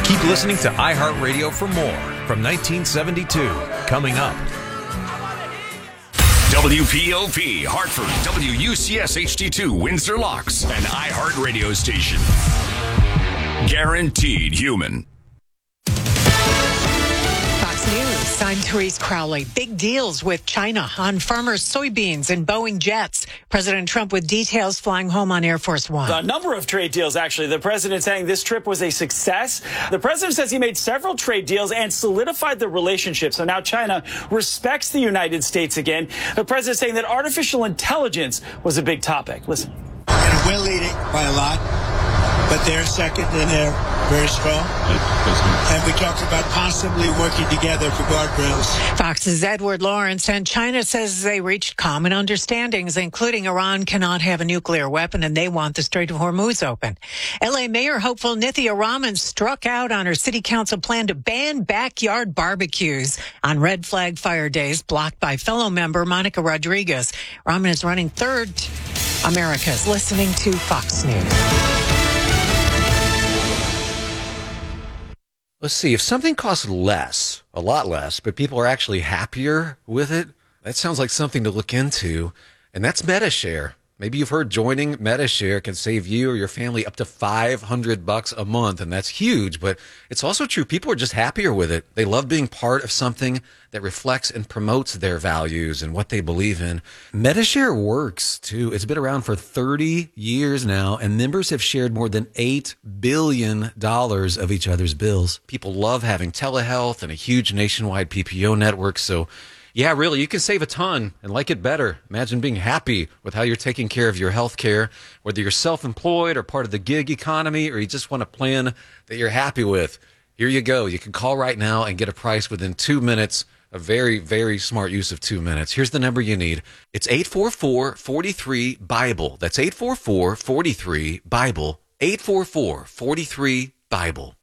Keep listening to iHeartRadio for more from 1972. Coming up. WPOP, Hartford, WUCS HD2, Windsor Locks, an iHeart radio station. Guaranteed human. Fox News, I'm Therese Crowley. Big deals with China on farmers' soybeans and Boeing jets. President Trump with details flying home on Air Force One. A number of trade deals, actually. The president saying this trip was a success. The president says he made several trade deals and solidified the relationship. So now China respects the United States again. The president saying that artificial intelligence was a big topic. Listen. And we're leading by a lot, but they're second and they're very strong. And we talked about possibly working together for guardrails. Fox's Edward Lawrence, and China says they reached common understandings, including Iran cannot have a nuclear weapon and they want the Strait of Hormuz open. L.A. Mayor hopeful Nithya Raman struck out on her city council plan to ban backyard barbecues on red flag fire days, blocked by fellow member Monica Rodriguez. Raman is running third. America's listening to Fox News. Let's see, if something costs less, a lot less, but people are actually happier with it, that sounds like something to look into, and that's MediShare. Maybe you've heard joining MediShare can save you or your family up to $500 a month, and that's huge, but it's also true. People are just happier with it. They love being part of something that reflects and promotes their values and what they believe in. MediShare works, too. It's been around for 30 years now, and members have shared more than $8 billion of each other's bills. People love having telehealth and a huge nationwide PPO network, so yeah, really, you can save a ton and like it better. Imagine being happy with how you're taking care of your health care, whether you're self-employed or part of the gig economy, or you just want a plan that you're happy with. Here you go. You can call right now and get a price within 2 minutes. A very, very smart use of 2 minutes. Here's the number you need. It's 844-43-BIBLE. That's 844-43-BIBLE. 844-43-BIBLE.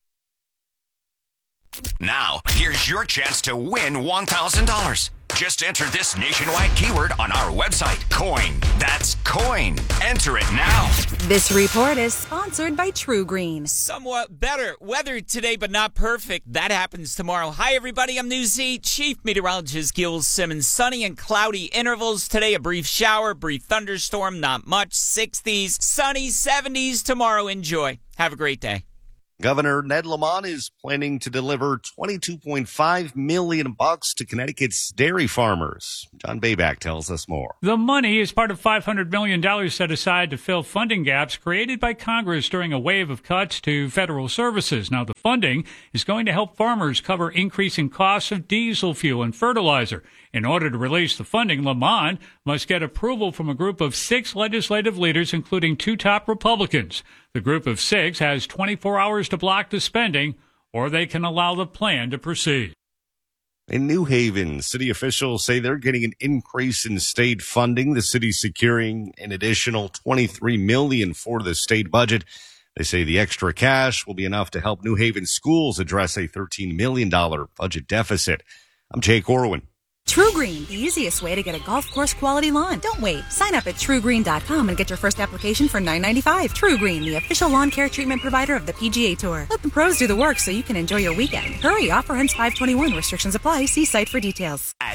Now, here's your chance to win $1,000. Just enter this nationwide keyword on our website, COIN. That's COIN. Enter it now. This report is sponsored by True Green. Somewhat better weather today, but not perfect. That happens tomorrow. Hi, everybody. I'm News 8 Chief Meteorologist Gil Simmons. Sunny and cloudy intervals today. A brief shower, brief thunderstorm, not much. 60s, sunny, 70s tomorrow. Enjoy. Have a great day. Governor Ned Lamont is planning to deliver $22.5 million to Connecticut's dairy farmers. John Bayback tells us more. The money is part of $500 million set aside to fill funding gaps created by Congress during a wave of cuts to federal services. Now, the funding is going to help farmers cover increasing costs of diesel fuel and fertilizer. In order to release the funding, Lamont must get approval from a group of 6 legislative leaders, including 2 top Republicans. The group of 6 has 24 hours to block the spending, or they can allow the plan to proceed. In New Haven, city officials say they're getting an increase in state funding. The city's securing an additional $23 million for the state budget. They say the extra cash will be enough to help New Haven schools address a $13 million budget deficit. I'm Jake Orwin. True Green, the easiest way to get a golf course quality lawn. Don't wait. Sign up at TrueGreen.com and get your first application for $9.95. True Green, the official lawn care treatment provider of the PGA Tour. Let the pros do the work so you can enjoy your weekend. Hurry, offer ends 5/21. Restrictions apply. See site for details. At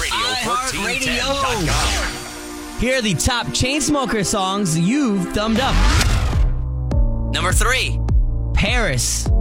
NewsRadio1410.com. Here are the top Chainsmokers songs you've thumbed up. Number 3, Paris.